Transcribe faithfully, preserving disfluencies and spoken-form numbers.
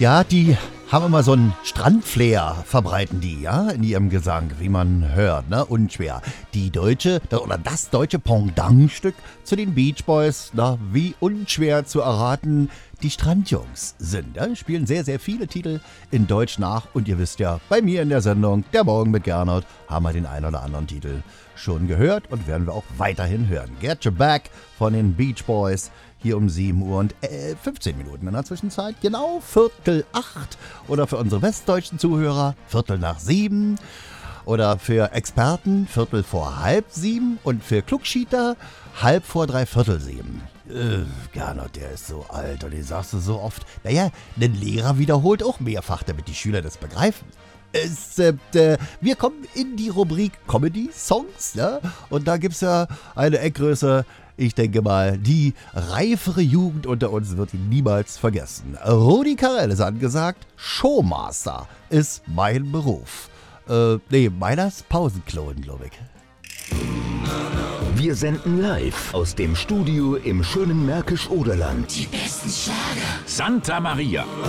Ja, die haben immer so einen Strandflair, verbreiten die, ja, in ihrem Gesang, wie man hört, ne, unschwer. Die deutsche, oder das deutsche Pendantstück zu den Beach Boys, na, wie unschwer zu erraten, die Strandjungs sind, ja, spielen sehr, sehr viele Titel in Deutsch nach und ihr wisst ja, bei mir in der Sendung, der Morgen mit Gernot, haben wir den einen oder anderen Titel schon gehört und werden wir auch weiterhin hören. Get Your Back von den Beach Boys, hier um sieben Uhr und äh, fünfzehn Minuten in der Zwischenzeit. Genau Viertel acht. Oder für unsere westdeutschen Zuhörer Viertel nach sieben. Oder für Experten Viertel vor halb sieben. Und für Klugschieter halb vor dreiviertel sieben. Äh, Gernot, der ist so alt und den sagst du so oft. Naja, ein Lehrer wiederholt auch mehrfach, damit die Schüler das begreifen. Es, äh, äh, wir kommen in die Rubrik Comedy-Songs, ja? Und da gibt es ja eine Eckgröße. Ich denke mal, die reifere Jugend unter uns wird ihn niemals vergessen. Rudi Carrell ist angesagt. Showmaster ist mein Beruf. Äh, nee, meiner ist Pausenklonen, glaube ich. Wir senden live aus dem Studio im schönen Märkisch-Oderland. Die besten Schlager. Santa Maria.